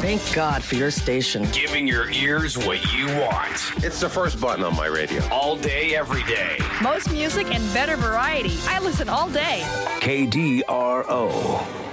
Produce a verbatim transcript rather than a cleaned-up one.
Thank God for your station. Giving your ears what you want. It's the first button on my radio. All day, every day. Most music and better variety. I listen all day. K D R O.